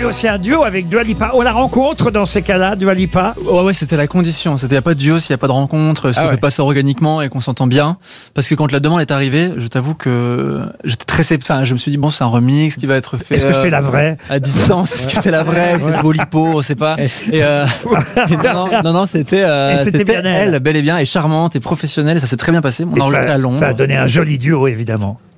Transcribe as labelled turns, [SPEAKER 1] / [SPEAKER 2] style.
[SPEAKER 1] aussi un duo avec Dua Lipa. On la rencontre dans ces cas-là, Dua Lipa?
[SPEAKER 2] Ouais, c'était la condition. C'était, y a pas de duo s'il n'y a pas de rencontre, si on fait pas ça organiquement et qu'on s'entend bien. Parce que quand la demande est arrivée, je t'avoue que j'étais très sceptique. Je me suis dit, bon, c'est un remix qui va être fait.
[SPEAKER 1] Est-ce que c'est la vraie?
[SPEAKER 2] À distance. Est-ce que c'est la vraie? C'est le beau lipo, on sait pas. Et non, c'était
[SPEAKER 1] bien
[SPEAKER 2] elle, bel et bien, et charmante et professionnelle. Et ça s'est très bien passé. On a enregistré à Londres.
[SPEAKER 1] Ça a donné un joli duo, évidemment.